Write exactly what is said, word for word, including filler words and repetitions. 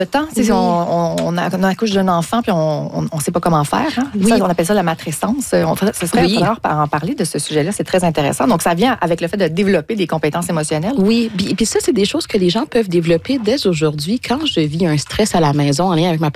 Le temps, tu sais, Oui. on, on, on accouche d'un enfant puis on ne sait pas comment faire. Hein? Oui. Ça, on appelle ça la matrescence. On, ce serait Oui. alors en parler de ce sujet-là, c'est très intéressant. Donc, ça vient avec le fait de développer des compétences émotionnelles. Oui, puis ça, c'est des choses que les gens peuvent développer dès aujourd'hui. Quand je vis un stress à la maison en lien avec ma